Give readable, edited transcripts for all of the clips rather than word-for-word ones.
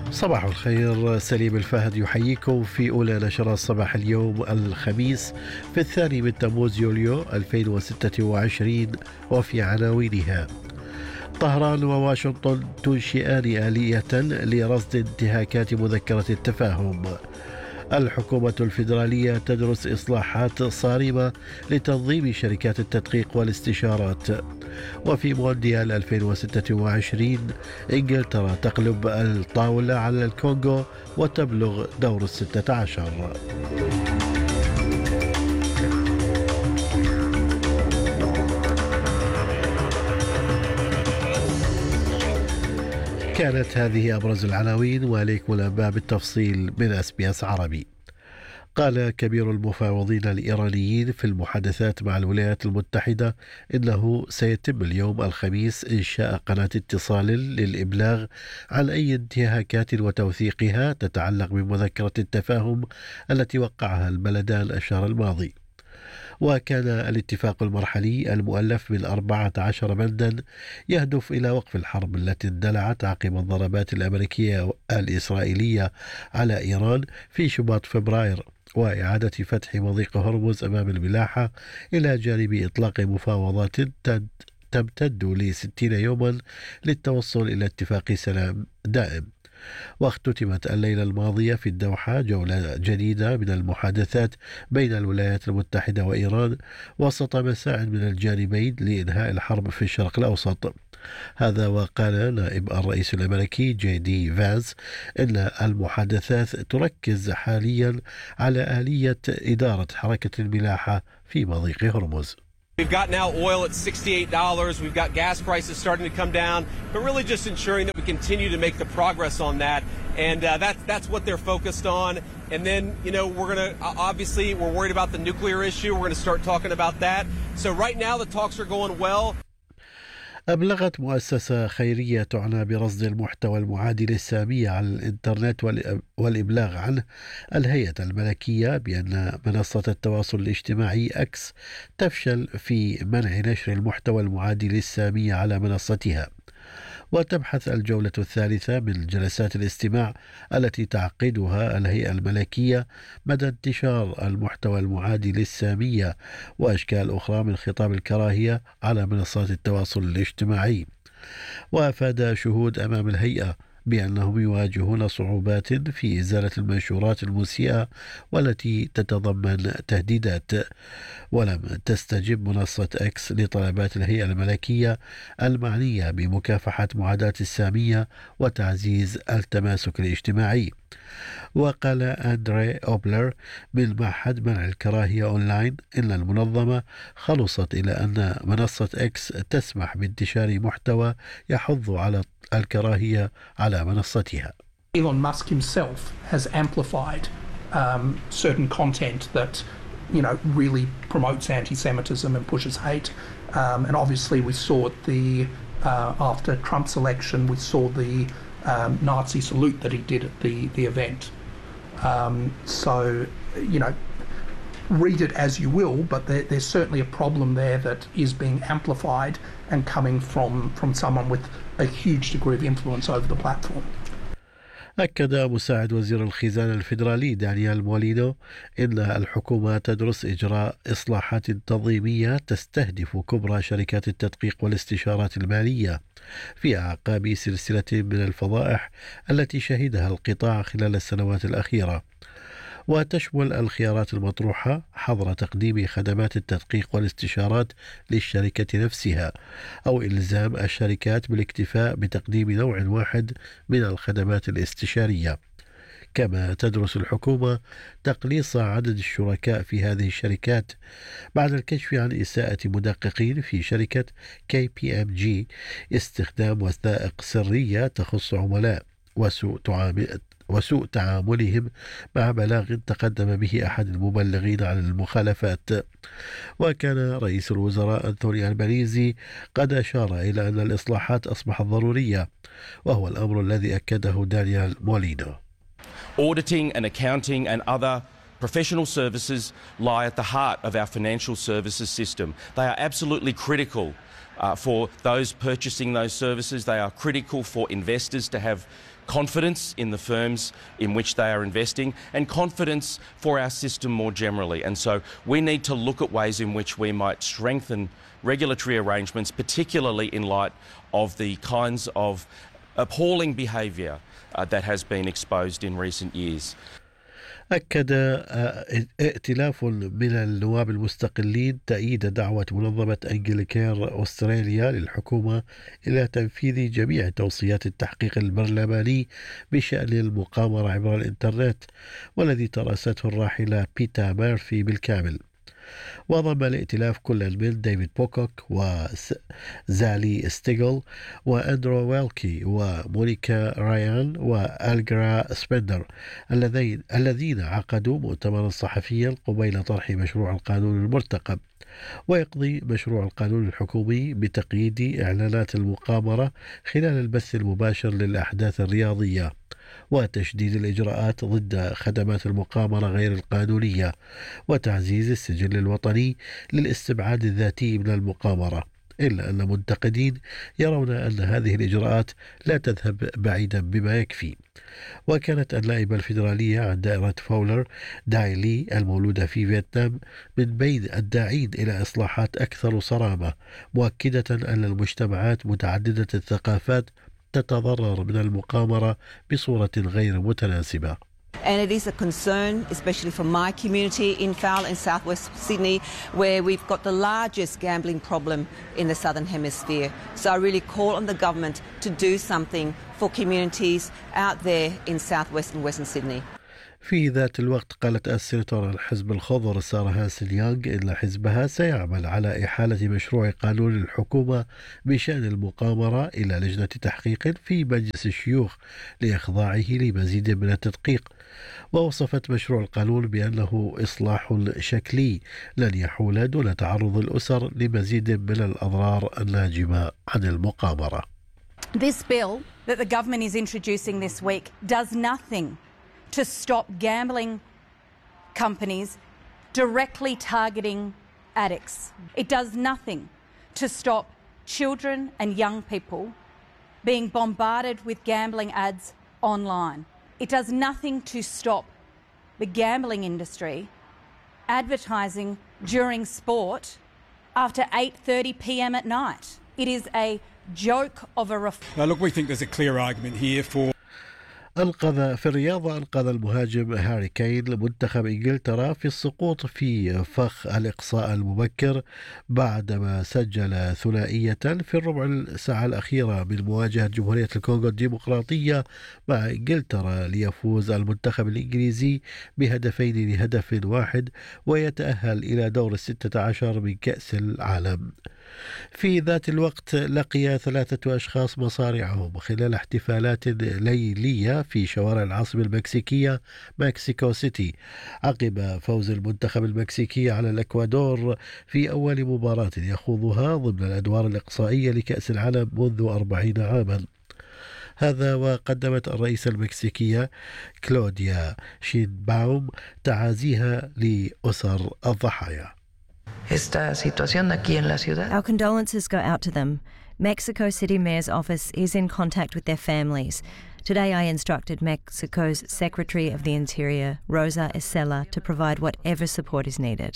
صباح الخير. سليم الفهد يحييكم في أولى نشرات صباح اليوم الخميس في 2 من تموز يوليو 2026، وفي عناوينها: طهران وواشنطن تنشئان آلية لرصد انتهاكات مذكرة التفاهم. الحكومة الفيدرالية تدرس إصلاحات صارمة لتنظيم شركات التدقيق والاستشارات. وفي مونديال 2026 إنجلترا تقلب الطاولة على الكونغو وتبلغ دور 16. كانت هذه أبرز العناوين، وإليكم الأنباء بالتفصيل من SBS عربي. قال كبير المفاوضين الإيرانيين في المحادثات مع الولايات المتحدة إنه سيتم اليوم الخميس إنشاء قناة اتصال للإبلاغ عن أي انتهاكات وتوثيقها تتعلق بمذكرة التفاهم التي وقعها البلدان الشهر الماضي. وكان الاتفاق المرحلي المؤلف من 14 بندا يهدف إلى وقف الحرب التي اندلعت عقب الضربات الأمريكية الإسرائيلية على إيران في شباط فبراير، وإعادة فتح مضيق هرمز أمام الملاحة إلى جانب إطلاق مفاوضات تمتد ل60 يوما للتوصل إلى اتفاق سلام دائم. واختتمت الليلة الماضية في الدوحة جولة جديدة من المحادثات بين الولايات المتحدة وإيران وسط مساع من الجانبين لإنهاء الحرب في الشرق الأوسط. هذا وقال نائب الرئيس الأمريكي جي دي فانس إن المحادثات تركز حاليا على آلية إدارة حركة الملاحة في مضيق هرمز. We've got now oil at $68. We've got gas prices starting to come down, but really just ensuring that we continue to make the progress on that. And that's what they're focused on. And then, we're going to, obviously, we're worried about the nuclear issue. We're going to start talking about that. So right now the talks are going well. أبلغت مؤسسة خيرية تعنى برصد المحتوى المعادي للسامية على الإنترنت والإبلاغ عنه الهيئة الملكية بأن منصة التواصل الاجتماعي أكس تفشل في منع نشر المحتوى المعادي للسامية على منصتها. وتبحث الجولة الثالثة من جلسات الاستماع التي تعقدها الهيئة الملكية مدى انتشار المحتوى المعادي للسامية وأشكال أخرى من خطاب الكراهية على منصات التواصل الاجتماعي. وأفاد شهود أمام الهيئة بأنهم يواجهون صعوبات في إزالة المنشورات المسيئة والتي تتضمن تهديدات. ولم تستجب منصة إكس لطلبات الهيئة الملكية المعنية بمكافحة معاداة السامية وتعزيز التماسك الاجتماعي. وقال أندري أوبلر من معهد منع الكراهية أونلاين إن المنظمة خلصت إلى أن منصة إكس تسمح بانتشار محتوى يحض على الكراهية على منصتها. Elon Musk himself has amplified certain content that really promotes anti-Semitism and pushes hate. And obviously we saw it after Trump's election, we saw the Nazi salute that he did at the event. So, read it as you will, but there's certainly a problem there that is being amplified and coming from someone with a huge degree of influence over the platform. أكد مساعد وزير الخزانة الفيدرالي دانيال مولينو إن الحكومة تدرس إجراء إصلاحات تنظيمية تستهدف كبرى شركات التدقيق والاستشارات المالية في أعقاب سلسلة من الفضائح التي شهدها القطاع خلال السنوات الأخيرة، وتشمل الخيارات المطروحة حظر تقديم خدمات التدقيق والاستشارات للشركة نفسها أو إلزام الشركات بالاكتفاء بتقديم نوع واحد من الخدمات الاستشارية. كما تدرس الحكومة تقليص عدد الشركاء في هذه الشركات بعد الكشف عن إساءة مدققين في شركة KPMG استخدام وثائق سرية تخص عملاء وسوء تعاملهم مع بلاغ تقدم به أحد المبلغين عن المخالفات. وكان رئيس الوزراء أنتوني ألبانيزي قد أشار إلى أن الإصلاحات أصبحت ضرورية، وهو الأمر الذي أكده دانيال مولينو. Auditing and accounting and other professional services lie at the heart of our financial services system. They are absolutely critical for those purchasing those services. They are critical for investors to have confidence in the firms in which they are investing and confidence for our system more generally. And so we need to look at ways in which we might strengthen regulatory arrangements, particularly in light of the kinds of appalling behaviour that has been exposed in recent years. أكد ائتلاف من النواب المستقلين تأييد دعوة منظمة أنجليكير أستراليا للحكومة إلى تنفيذ جميع توصيات التحقيق البرلماني بشأن المقامرة عبر الإنترنت والذي ترأسته الراحلة بيتا ميرفي بالكامل. وضم الائتلاف كل من ديفيد بوكوك وزالي ستيغل وأندرو ويلكي ومونيكا رايان وألجرا سبندر الذين عقدوا مؤتمرا صحفيا قبيل طرح مشروع القانون المرتقب. ويقضي مشروع القانون الحكومي بتقييد إعلانات المقامرة خلال البث المباشر للأحداث الرياضية وتشديد الإجراءات ضد خدمات المقامرة غير القانونية وتعزيز السجل الوطني للاستبعاد الذاتي من المقامرة. إلا أن منتقدين يرون أن هذه الإجراءات لا تذهب بعيدا بما يكفي. وكانت النائبة الفيدرالية عن دائرة فولر دايلي المولودة في فيتنام من بين الداعين إلى إصلاحات أكثر صرامة، مؤكدة أن المجتمعات متعددة الثقافات تتضرر من المقامرة بصورة غير متناسبة. And it is a concern, especially for my community in Fowler in southwest Sydney, where we've got the largest gambling problem in the southern hemisphere. So I really call on the government to do something for communities out there in southwest and western Sydney. في ذات الوقت قالت السيناتور الحزب الخضر سارة هانسن يانغ إن حزبها سيعمل على إحالة مشروع قانون الحكومة بشأن المقامرة إلى لجنة تحقيق في مجلس الشيوخ لإخضاعه لمزيد من التدقيق. ووصفت مشروع القانون بأنه إصلاح شكلي لن يحول دون تعرض الأسر لمزيد من الأضرار الناجمة عن المقامرة. This bill that the government is introducing this week does nothing to stop gambling companies directly targeting addicts. It does nothing to stop children and young people being bombarded with gambling ads online. It does nothing to stop the gambling industry advertising during sport after 8:30 p.m. at night. It is a joke of a reform. Look, we think there's a clear argument here for في الرياضة أنقذ المهاجم هاري كين منتخب إنجلترا في السقوط في فخ الإقصاء المبكر بعدما سجل ثنائية في الربع الساعة الأخيرة من مواجهة جمهورية الكونغو الديمقراطية مع إنجلترا ليفوز المنتخب الإنجليزي بهدفين لهدف واحد ويتأهل إلى دور 16 من كأس العالم. في ذات الوقت لقي 3 أشخاص مصارعهم خلال احتفالات ليلية في شوارع العاصمة المكسيكية مكسيكو سيتي عقب فوز المنتخب المكسيكي على الإكوادور في أول مباراة يخوضها ضمن الأدوار الإقصائية لكأس العالم منذ 40 عاما. هذا وقدمت الرئيسة المكسيكية كلوديا شينباوم تعازيها لأسر الضحايا. Our condolences go out to them. Mexico City Mayor's office is in contact with their families. Today I instructed Mexico's Secretary of the Interior, Rosa Isela, to provide whatever support is needed.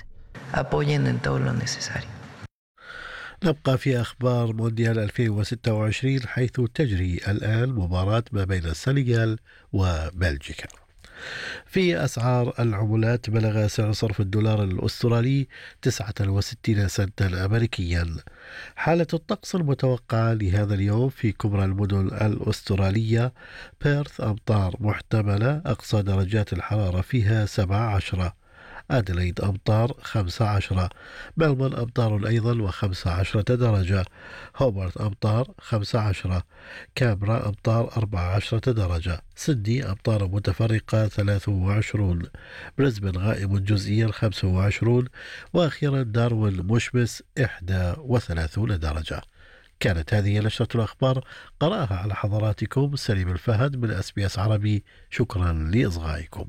نبقى في أخبار مونديال 2026 حيث تجري الآن مباراة ما بين السنغال وبلجيكا. في أسعار العملات بلغ سعر صرف الدولار الأسترالي 69 سنتا أمريكيا. حالة الطقس المتوقعة لهذا اليوم في كبرى المدن الأسترالية: بيرث أمطار محتملة أقصى درجات الحرارة فيها 17، أديلايد أمطار 15، ملبورن أمطار أيضا و15 درجة، هوبارت أمطار 15، كامبرا أمطار 14 درجة، سيدني أمطار متفرقة 23، بريسبن غائم جزئيا 25، وأخيرا داروين مشمس 31 درجة. كانت هذه نشرة الأخبار قرأها على حضراتكم سليم الفهد من SBS عربي. شكرا لإصغائكم.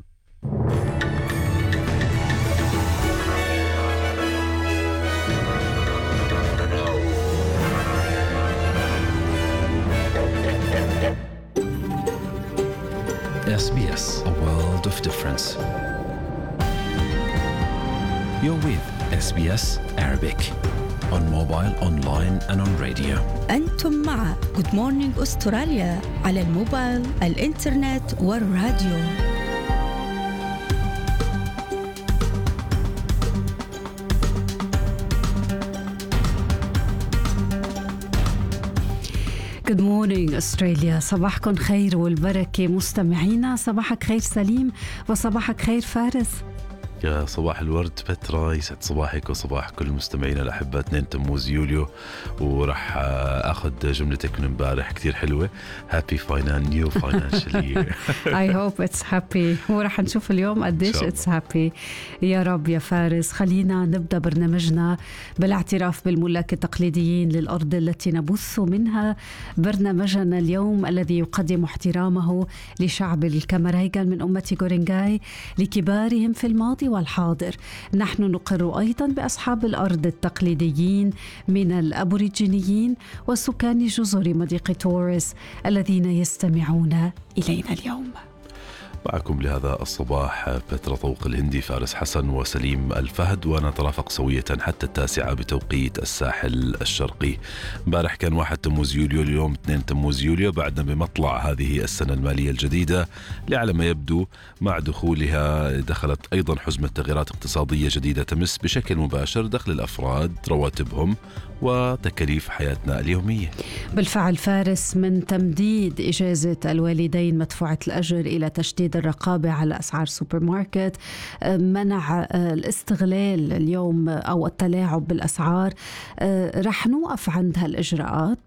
SBS, a world of difference. You're with SBS Arabic on mobile, online and on radio. أنتم مع Good Morning أستراليا على الموبايل، الإنترنت والراديو. Good morning أستراليا، صباحكم خير والبركة مستمعينا. صباحك خير سليم وصباحك خير فارس. يا صباح الورد فترة، يسعد صباحك وصباح كل مستمعينا الأحبة. 2 تموز يوليو، ورح أخذ جملتك من امبارح كتير حلوة. Happy New Financial Year. I hope it's happy. ورح نشوف اليوم قديش it's happy. يا رب يا فارس. خلينا نبدأ برنامجنا بالاعتراف بالملاك التقليديين للأرض التي نبث منها برنامجنا اليوم، الذي يقدم احترامه لشعب الكاميريغان من أمة غورينغاي لكبارهم في الماضي والحاضر. نحن نقر أيضا بأصحاب الأرض التقليديين من الأبوريجينيين وسكان جزر مضيق توريس الذين يستمعون إلينا اليوم. معكم لهذا الصباح فترة طوق الهندي، فارس حسن وسليم الفهد، ونترافق سوية حتى 9 بتوقيت الساحل الشرقي. امبارح كان 1 تموز يوليو، اليوم 2 تموز يوليو، بعدنا بمطلع هذه السنة المالية الجديدة اللي على ما يبدو مع دخولها دخلت أيضا حزمة تغييرات اقتصادية جديدة تمس بشكل مباشر دخل الأفراد، رواتبهم وتكاليف حياتنا اليومية. بالفعل فارس، من تمديد إجازة الوالدين مدفوعة الأجر إلى تشديد الرقابة على أسعار سوبر ماركت، منع الاستغلال اليوم أو التلاعب بالأسعار. رح نوقف عند هالإجراءات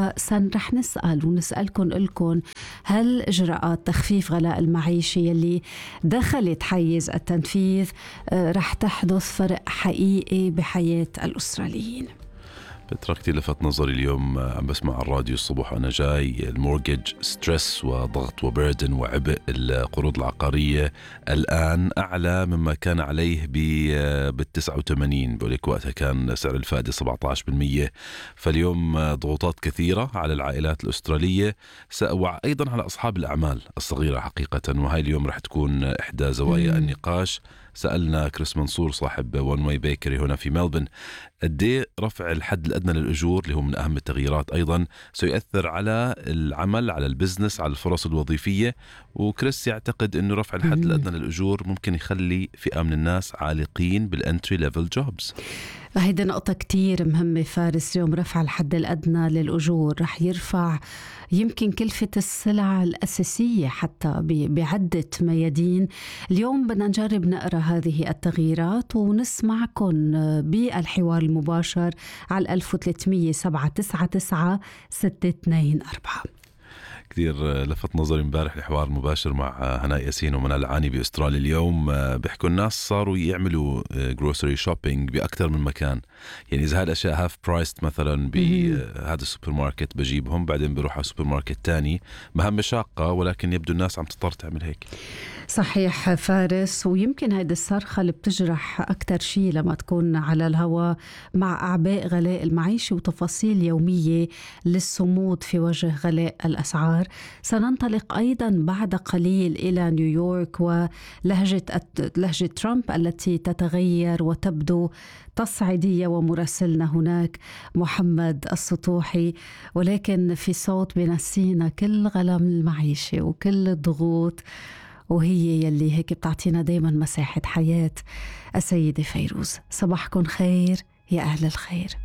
رح نسأل ونسألكم لكم، هل إجراءات تخفيف غلاء المعيشة يلي دخلت حيز التنفيذ رح تحدث فرق حقيقي بحياة الأستراليين؟ فترة كتير لفت نظري اليوم، عم بسمع على الراديو الصبح وأنا جاي، المورجج ستريس وضغط وبردن وعبء القروض العقارية الآن أعلى مما كان عليه بال89. بقولك وقتها كان سعر الفائدة 17%. فاليوم ضغوطات كثيرة على العائلات الأسترالية، وأيضا على أصحاب الأعمال الصغيرة حقيقة. وهاي اليوم رح تكون إحدى زوايا النقاش. سألنا كريس منصور صاحب ون واي بيكري هنا في ملبن قد رفع الحد الأدنى للأجور، اللي هو من أهم التغييرات أيضا، سيؤثر على العمل، على البزنس، على الفرص الوظيفية. وكريس يعتقد أنه رفع الحد الأدنى للأجور ممكن يخلي فئة من الناس عالقين بالانتري ليفل جوبز. هيدا نقطة كتير مهمة فارس. اليوم رفع الحد الأدنى للأجور رح يرفع يمكن كلفة السلع الأساسية حتى بعدة ميادين. اليوم بدنا نجرب نقرأ هذه التغييرات ونسمعكم بالحوار المباشر على 1300 799 624. كثير لفت نظري امبارح الحوار المباشر مع هناء ياسين ومنال العاني باستراليا اليوم. بيحكوا الناس صاروا يعملوا جروسري شوبينج بأكثر من مكان. يعني إذا هالأشياء هاف برايست مثلا بهذا السوبر ماركت بجيبهم، بعدين بروح على سوبر ماركت تاني. مهمة شاقة، ولكن يبدو الناس عم تضطر تعمل هيك. صحيح فارس، ويمكن هيدا الصرخة اللي بتجرح أكتر شيء لما تكون على الهواء مع أعباء غلاء المعيشة وتفاصيل يومية للصمود في وجه غلاء الأسعار. سننطلق أيضا بعد قليل إلى نيويورك ولهجة ترامب التي تتغير وتبدو تصعيدية، ومراسلنا هناك محمد السطوحي. ولكن في صوت بنسينا كل غلا المعيشة وكل الضغوط، وهي يلي هيك بتعطينا دايما مساحة حياة، السيدة فيروز. صباحكم خير يا أهل الخير.